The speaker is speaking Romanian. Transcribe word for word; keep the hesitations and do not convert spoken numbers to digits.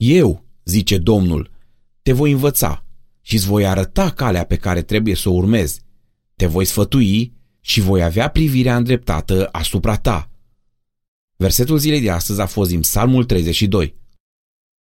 Eu, zice Domnul, te voi învăța și îți voi arăta calea pe care trebuie să o urmezi. Te voi sfătui și voi avea privirea îndreptată asupra ta. Versetul zilei de astăzi a fost din Psalmul treizeci și doi.